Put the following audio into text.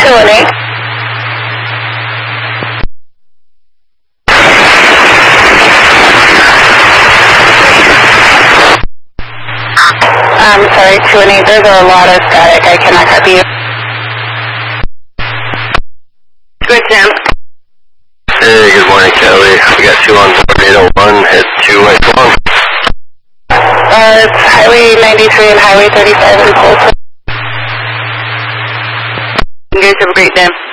218. I'm sorry, 218. There's a lot of static. I cannot copy you. Good, Sam. Hey, good morning, Kelly. We got you on board 801, head to West Long. It's Highway 93 and Highway 35 in Colton. You guys have a great day.